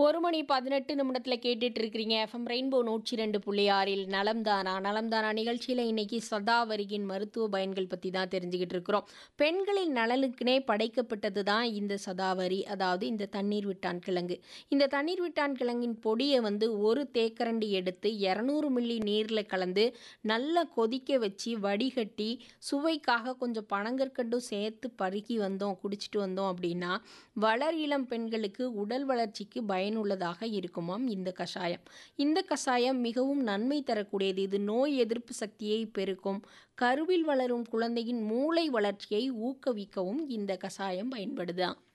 1 மணி 18 நிமிடத்துல கேட்டுட்டு இருக்கிறீங்க. FM rainbow 102.6 நலம் தானா நலம் தானா நிகழ்ச்சியில் இன்னைக்கு சதாவரியின் மருத்துவ பயன்கள் பற்றி தான் தெரிஞ்சுக்கிட்டு இருக்கிறோம். பெண்களின் நலனுக்குனே படைக்கப்பட்டது தான் இந்த சதாவரி, அதாவது இந்த தண்ணீர் விட்டான் கிழங்கு. இந்த தண்ணீர் விட்டான் கிழங்கின் பொடியை ஒரு தேக்கரண்டி எடுத்து 200 மில்லி நீரில் கலந்து நல்லா கொதிக்க வச்சு வடிகட்டி சுவைக்காக கொஞ்சம் பனங்கற்கண்டும் சேர்த்து பருகி குடிச்சிட்டு வந்தோம் அப்படின்னா வளர் இளம் பெண்களுக்கு உடல் வளர்ச்சிக்கு பயனுள்ளதாக இருக்குமாம் இந்த கஷாயம். இந்த கஷாயம் மிகவும் நன்மை தரக்கூடியது. இது நோய் எதிர்ப்பு சக்தியை பெருக்கும். கருவில் வளரும் குழந்தையின் மூளை வளர்ச்சியை ஊக்குவிக்கவும் இந்த கஷாயம் பயன்படுதான்.